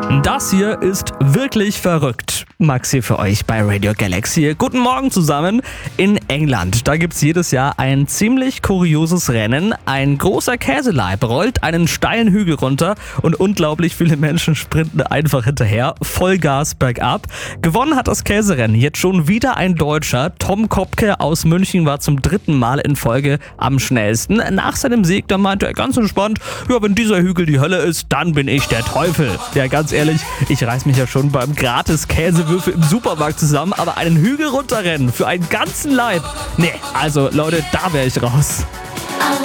Das hier ist wirklich verrückt. Max hier für euch bei Radio Galaxy. Guten Morgen zusammen. In England, da gibt's jedes Jahr ein ziemlich kurioses Rennen. Ein großer Käseleib rollt einen steilen Hügel runter und unglaublich viele Menschen sprinten einfach hinterher. Vollgas bergab. Gewonnen hat das Käserennen jetzt schon wieder ein Deutscher. Tom Kopke aus München war zum 3. Mal in Folge am schnellsten. Nach seinem Sieg, da meinte er ganz entspannt, ja, wenn dieser Hügel die Hölle ist, dann bin ich der Teufel. Ja, ganz ehrlich, ich reiß mich ja schon beim gratis Käsewürfel im Supermarkt zusammen, aber einen Hügel runterrennen für einen ganzen Leib? Nee, also Leute, da wäre ich raus.